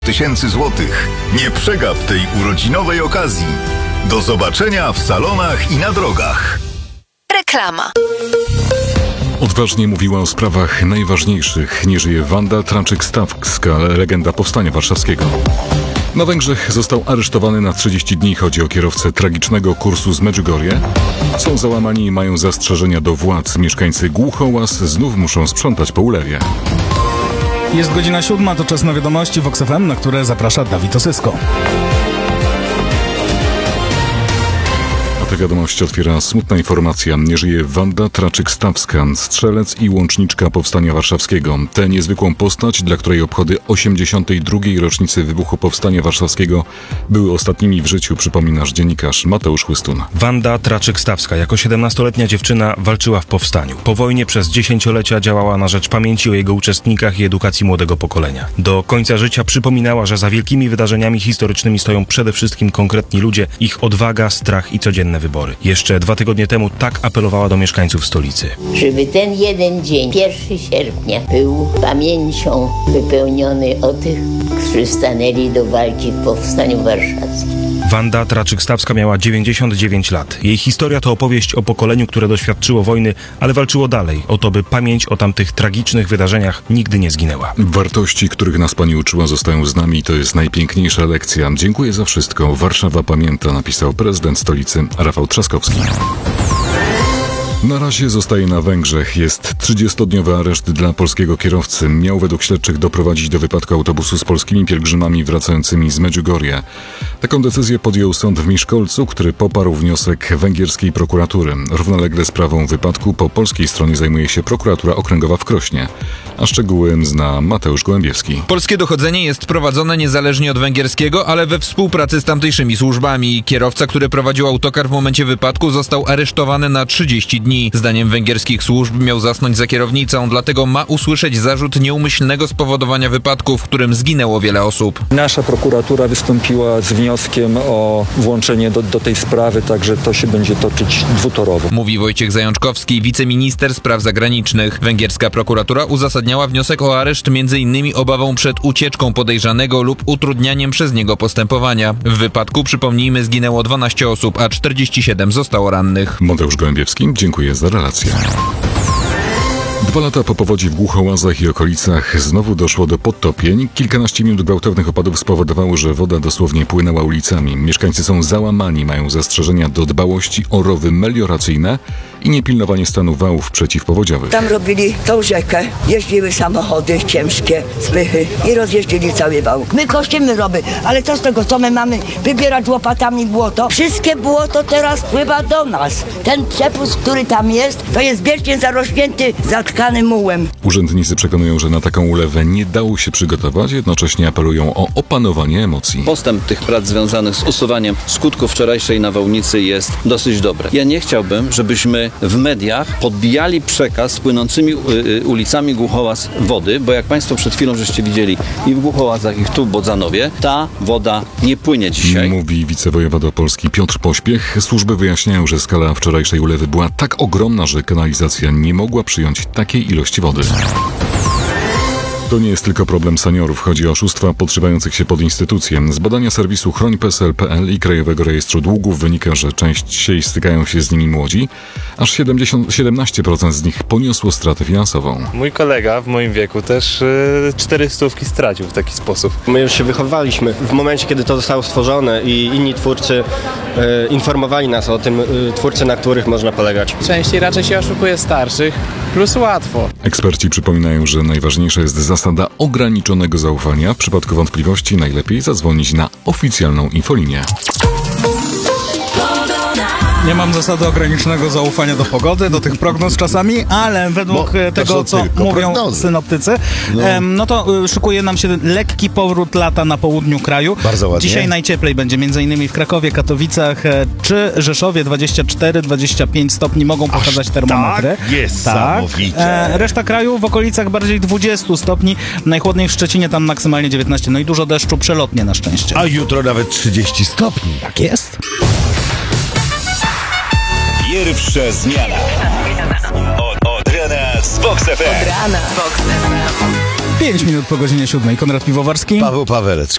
000 złotych. Nie przegap tej urodzinowej okazji. Do zobaczenia w salonach i na drogach. Reklama. Odważnie mówiła o sprawach najważniejszych. Nie żyje Wanda Traczyk-Stawska, legenda Powstania Warszawskiego. Na Węgrzech został aresztowany na 30 dni. Chodzi o kierowcę tragicznego kursu z Medjugorje. Są załamani i mają zastrzeżenia do władz. Mieszkańcy Głuchołaz znów muszą sprzątać po ulewie. Jest godzina 7, to czas na wiadomości Vox FM, na które zaprasza Dawid Osysko. Te wiadomości otwiera smutna informacja. Nie żyje Wanda Traczyk-Stawska, strzelec i łączniczka Powstania Warszawskiego. Tę niezwykłą postać, dla której obchody 82. rocznicy wybuchu Powstania Warszawskiego były ostatnimi w życiu, przypomina dziennikarz Mateusz Chłystun. Wanda Traczyk-Stawska jako 17-letnia dziewczyna walczyła w powstaniu. Po wojnie przez dziesięciolecia działała na rzecz pamięci o jego uczestnikach i edukacji młodego pokolenia. Do końca życia przypominała, że za wielkimi wydarzeniami historycznymi stoją przede wszystkim konkretni ludzie, ich odwaga, strach i codzienne wybory. Jeszcze 2 tygodnie temu tak apelowała do mieszkańców stolicy. Żeby ten jeden dzień, 1 sierpnia, był pamięcią wypełniony o tych, którzy stanęli do walki w Powstaniu Warszawskim. Wanda Traczyk-Stawska miała 99 lat. Jej historia to opowieść o pokoleniu, które doświadczyło wojny, ale walczyło dalej, o to, by pamięć o tamtych tragicznych wydarzeniach nigdy nie zginęła. Wartości, których nas pani uczyła, zostają z nami. To jest najpiękniejsza lekcja. Dziękuję za wszystko. Warszawa pamięta, napisał prezydent stolicy Rafał Trzaskowski. Na razie zostaje na Węgrzech. Jest 30-dniowy areszt dla polskiego kierowcy. Miał według śledczych doprowadzić do wypadku autobusu z polskimi pielgrzymami wracającymi z Medjugorje. Taką decyzję podjął sąd w Miszkolcu, który poparł wniosek węgierskiej prokuratury. Równolegle sprawą wypadku po polskiej stronie zajmuje się prokuratura okręgowa w Krośnie. A szczegóły zna Mateusz Gołębiewski. Polskie dochodzenie jest prowadzone niezależnie od węgierskiego, ale we współpracy z tamtejszymi służbami. Kierowca, który prowadził autokar w momencie wypadku, został aresztowany na 30 dni. Zdaniem węgierskich służb miał zasnąć za kierownicą, dlatego ma usłyszeć zarzut nieumyślnego spowodowania wypadku, w którym zginęło wiele osób. Nasza prokuratura wystąpiła z wnioskiem o włączenie do tej sprawy, także to się będzie toczyć dwutorowo. Mówi Wojciech Zajączkowski, wiceminister spraw zagranicznych. Węgierska prokuratura uzasadniała wniosek o areszt m.in. obawą przed ucieczką podejrzanego lub utrudnianiem przez niego postępowania. W wypadku, przypomnijmy, zginęło 12 osób, a 47 zostało rannych. Mateusz Gołębiewski, dziękuję za relację. 2 lata po powodzi w Głuchołazach i okolicach znowu doszło do podtopień. Kilkanaście minut gwałtownych opadów spowodowało, że woda dosłownie płynęła ulicami. Mieszkańcy są załamani, mają zastrzeżenia do dbałości o rowy melioracyjne i niepilnowanie stanu wałów przeciwpowodziowych. Tam robili tą rzekę, jeździły samochody ciężkie, spychy i rozjeździli cały wał. My kościemy rowy, ale co z tego, co my mamy wybierać łopatami błoto? Wszystkie błoto teraz pływa do nas. Ten przepust, który tam jest, to jest wiecznie zarośnięty, zatkany mułem. Urzędnicy przekonują, że na taką ulewę nie dało się przygotować, jednocześnie apelują o opanowanie emocji. Postęp tych prac związanych z usuwaniem skutków wczorajszej nawałnicy jest dosyć dobry. Ja nie chciałbym, żebyśmy w mediach podbijali przekaz płynącymi ulicami Głuchołaz wody, bo jak Państwo przed chwilą żeście widzieli i w Głuchołazach, i tu w Bodzanowie, ta woda nie płynie dzisiaj. Mówi wicewojewoda Polski Piotr Pośpiech. Służby wyjaśniają, że skala wczorajszej ulewy była tak ogromna, że kanalizacja nie mogła przyjąć takiej ilości wody. To nie jest tylko problem seniorów. Chodzi o oszustwa podszywających się pod instytucje. Z badania serwisu chroń.psl.pl i Krajowego Rejestru Długów wynika, że częściej stykają się z nimi młodzi. Aż 17% z nich poniosło stratę finansową. Mój kolega w moim wieku też 400 stracił w taki sposób. My już się wychowywaliśmy. W momencie, kiedy to zostało stworzone i inni twórcy informowali nas o tym, twórcy, na których można polegać. Częściej raczej się oszukuje starszych, plus łatwo. Eksperci przypominają, że najważniejsza jest zasada ograniczonego zaufania. W przypadku wątpliwości najlepiej zadzwonić na oficjalną infolinię. Nie mam zasady ograniczonego zaufania do pogody, do tych prognoz czasami, ale według tego, co mówią synoptycy, no to szykuje nam się lekki powrót lata na południu kraju. Bardzo ładnie. Dzisiaj najcieplej będzie m.in. w Krakowie, Katowicach czy Rzeszowie. 24-25 stopni mogą pokazać termometry. Tak? Niesamowite. Reszta kraju w okolicach bardziej 20 stopni. Najchłodniej w Szczecinie, tam maksymalnie 19. No i dużo deszczu przelotnie na szczęście. A jutro nawet 30 stopni. Tak jest. Pierwsza zmiana. Od rana z Vox FM. 5 minut po godzinie 7. Konrad Piwowarski. Paweł Pawelecki.